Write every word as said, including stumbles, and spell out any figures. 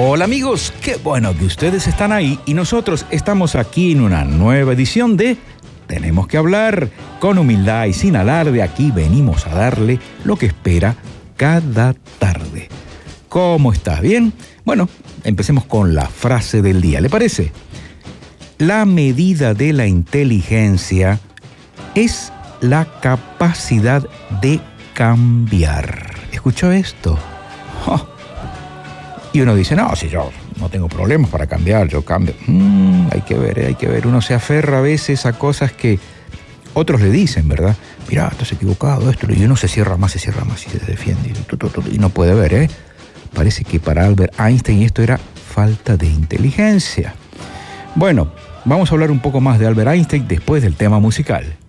Hola amigos, qué bueno que ustedes están ahí y nosotros estamos aquí en una nueva edición de Tenemos que hablar. Con humildad y sin alarde, aquí venimos a darle lo que espera cada tarde. ¿Cómo está? ¿Bien? Bueno, empecemos con la frase del día, ¿le parece? La medida de la inteligencia es la capacidad de cambiar. ¿Escuchó esto? Oh. Y uno dice, no, si yo no tengo problemas para cambiar, yo cambio. Mm, hay que ver, hay que ver. Uno se aferra a veces a cosas que otros le dicen, ¿verdad? Mirá, estás equivocado, esto. Y uno se cierra más, se cierra más y se defiende. Y no puede ver, ¿eh? Parece que para Albert Einstein esto era falta de inteligencia. Bueno, vamos a hablar un poco más de Albert Einstein después del tema musical.